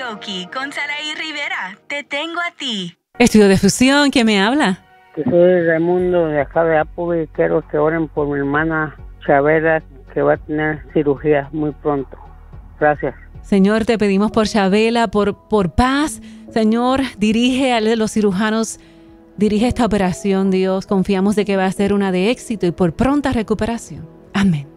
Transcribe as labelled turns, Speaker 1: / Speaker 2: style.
Speaker 1: karaoke con Saraí Rivera. Te tengo a ti.
Speaker 2: Estudio de Fusión, ¿quién me habla?
Speaker 3: Que soy Raimundo de acá de Apple y quiero que oren por mi hermana Chavela, que va a tener cirugía muy pronto. Gracias.
Speaker 2: Señor, te pedimos por Chavela, por paz. Señor, dirige a los cirujanos, dirige esta operación, Dios. Confiamos de que va a ser una de éxito y por pronta recuperación. Amén.